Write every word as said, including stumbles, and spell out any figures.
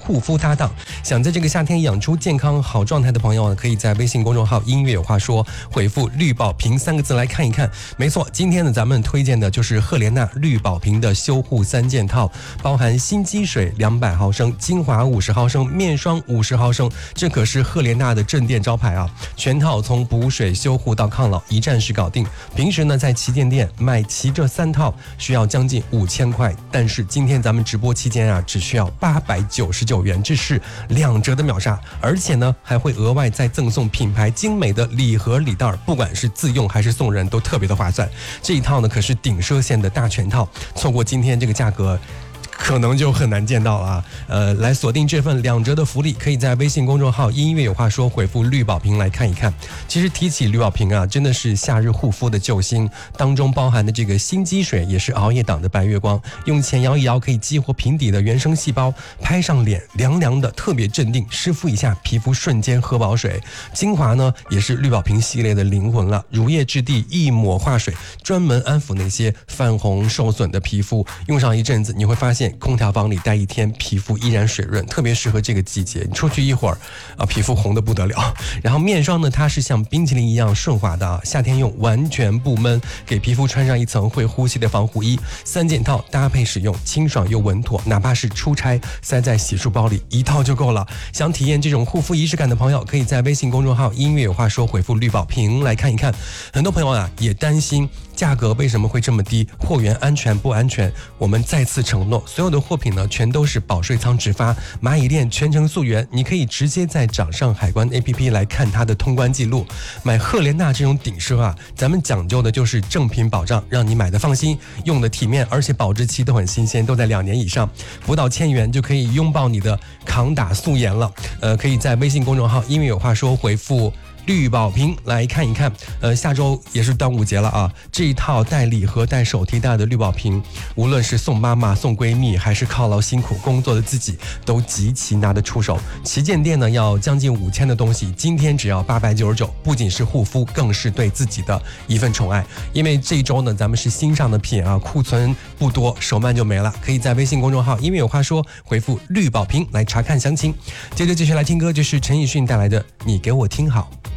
护肤搭档。想在这个夏天养出健康好状态的朋友呢，可以在微信公众号音乐有话说回复绿宝瓶三个字来看一看。没错，今天呢咱们推荐的就是赫莲娜绿宝瓶的修护三件套，包含新肌水两百毫升、精华五十毫升、面霜五十毫升，这可是赫莲娜的镇店招牌啊！全套从补水修护到抗老一站式搞定。平时呢在旗舰店买齐这三套需要将近五千块，但是今天咱们直播期间啊，只需要八百九十九元，这是两折的秒杀，而且呢还会额外再赠送品牌精美的礼盒礼袋，不管是自用还是送人都特别的划算。这一套呢可是顶奢线的大全套，错过今天这个价格可能就很难见到了啊！呃，来锁定这份两折的福利，可以在微信公众号音乐有话说回复绿宝瓶来看一看。其实提起绿宝瓶啊，真的是夏日护肤的救星，当中包含的这个新肌水也是熬夜党的白月光，用钱摇一摇可以激活瓶底的原生细胞，拍上脸凉凉的特别镇定，湿敷一下皮肤瞬间喝饱水。精华呢也是绿宝瓶系列的灵魂了，乳液质地一抹化水，专门安抚那些泛红受损的皮肤，用上一阵子你会发现空调房里待一天皮肤依然水润，特别适合这个季节，你出去一会儿啊，皮肤红得不得了。然后面霜呢，它是像冰淇淋一样顺滑的啊，夏天用完全不闷，给皮肤穿上一层会呼吸的防护衣。三件套搭配使用，清爽又稳妥，哪怕是出差塞在洗漱包里一套就够了。想体验这种护肤仪式感的朋友，可以在微信公众号音乐有话说回复绿宝瓶来看一看。很多朋友啊也担心价格为什么会这么低，货源安全不安全？我们再次承诺，所有的货品呢全都是保税仓直发，蚂蚁链全程溯源，你可以直接在掌上海关 A P P 来看它的通关记录。买赫莲娜这种顶奢啊，咱们讲究的就是正品保障，让你买的放心，用的体面，而且保质期都很新鲜，都在两年以上，不到千元就可以拥抱你的抗打素颜了。呃，可以在微信公众号音乐有话说回复绿宝瓶来看一看。呃，下周也是端午节了啊，这一套带礼盒带手提袋的绿宝瓶，无论是送妈妈送闺蜜还是犒劳辛苦工作的自己，都极其拿得出手。旗舰店呢要将近五千的东西，今天只要八百九十九，不仅是护肤，更是对自己的一份宠爱。因为这一周呢咱们是新上的品啊，库存不多，手慢就没了。可以在微信公众号音乐有话说回复绿宝瓶来查看详情。接着继续来听歌，就是陈奕迅带来的你给我听好。